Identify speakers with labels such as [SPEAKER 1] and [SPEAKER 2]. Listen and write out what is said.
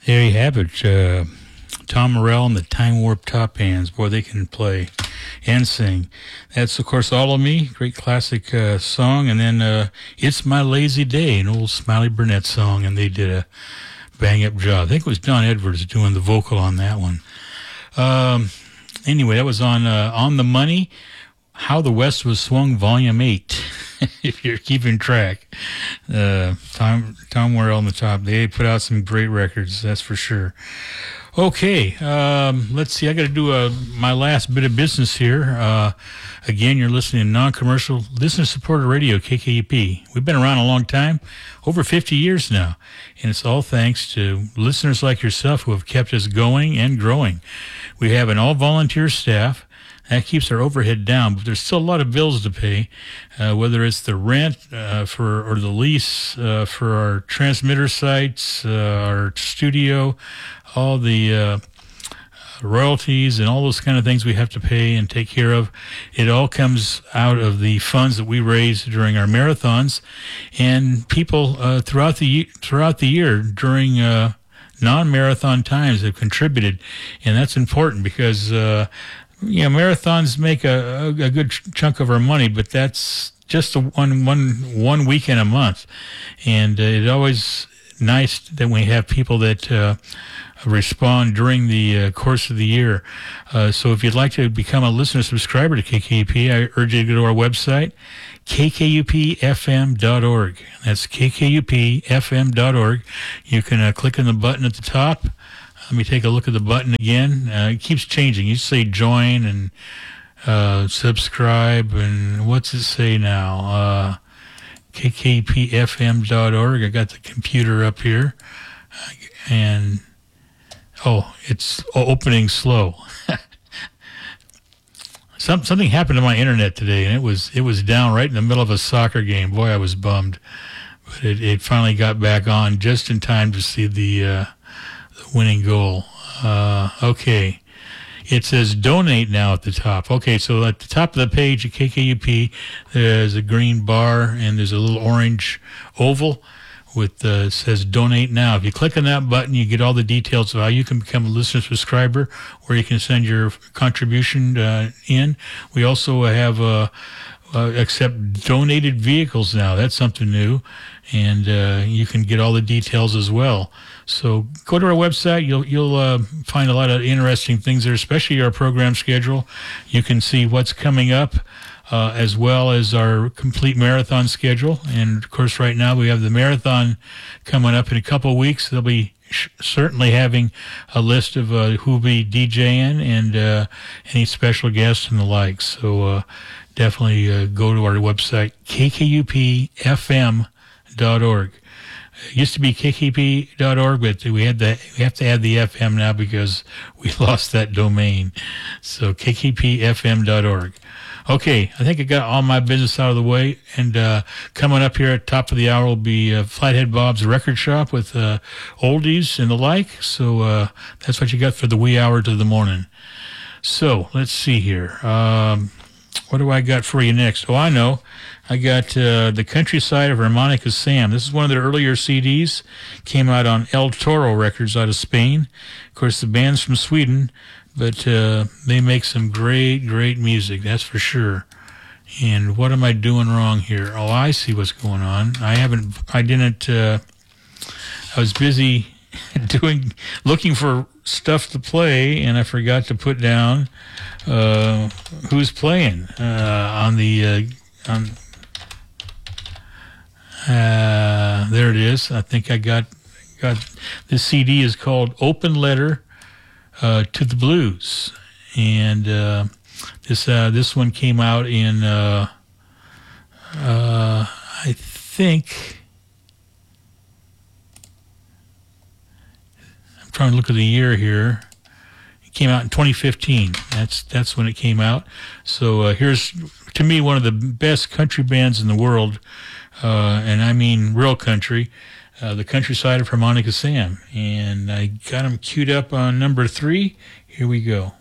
[SPEAKER 1] There you have it. Tom Morell and the Time Warp Top Hands. Boy, they can play and sing. That's, of course, All of Me, great classic song. And then It's My Lazy Day, an old Smiley Burnett song, and they did a bang-up job. I think it was Don Edwards doing the vocal on that one. Anyway, that was on the Money, How the West Was Swung, Volume 8, if you're keeping track. Tom Morell on the top. They put out some great records, that's for sure. Okay, let's see. I got to do my last bit of business here. Again, you're listening to non-commercial, listener-supported radio, KKUP. We've been around a long time, over 50 years now, and it's all thanks to listeners like yourself who have kept us going and growing. We have an all-volunteer staff. That keeps our overhead down, but there's still a lot of bills to pay, whether it's the rent or the lease for our transmitter sites, our studio, all the royalties and all those kind of things we have to pay and take care of. It all comes out of the funds that we raise during our marathons, and people throughout the year during non-marathon times have contributed, and that's important because marathons make a good chunk of our money, but that's just one weekend a month, and it's always nice that we have people that respond during the course of the year. So if you'd like to become a listener subscriber to KKUP, I urge you to go to our website, kkupfm.org. That's kkupfm.org. You can click on the button at the top. Let me take a look at the button again. It keeps changing. You say join and subscribe, and what's it say now? kkupfm.org. I got the computer up here, and it's opening slow. Something happened to my internet today, and it was down right in the middle of a soccer game. Boy, I was bummed, but it finally got back on just in time to see the winning goal. Okay. It says donate now at the top. Okay, so at the top of the page at KKUP, there's a green bar and there's a little orange oval with says donate now. If you click on that button, you get all the details of how you can become a listener subscriber, where you can send your contribution in. We also have accept donated vehicles now. That's something new, and you can get all the details as well. So go to our website. You'll find a lot of interesting things there, especially our program schedule. You can see what's coming up, as well as our complete marathon schedule. And, of course, right now we have the marathon coming up in a couple of weeks. They'll be certainly having a list of who will be DJing and any special guests and the like. So definitely go to our website, kkupfm.org. It used to be kkp.org, but we have to add the FM now because we lost that domain. So kkpfm.org. Okay, I think I got all my business out of the way, and coming up here at the top of the hour will be Flathead Bob's Record Shop with oldies and the like. So that's what you got for the wee hours of the morning. So let's see here. What do I got for you next? Oh, I know. I got The Countryside of Harmonica Sam. This is one of their earlier CDs. Came out on El Toro Records out of Spain. Of course, the band's from Sweden, but they make some great, great music, that's for sure. And what am I doing wrong here? Oh, I see what's going on. I was busy looking for stuff to play, and I forgot to put down who's playing there it is. I think I got this CD is called Open Letter to the Blues, and this one came out in I think, I'm trying to look at the year here. It came out in 2015. That's when it came out. So here's, to me, one of the best country bands in the world, and I mean real country, The Countryside of Harmonica Sam. And I got them queued up on number 3. Here we go.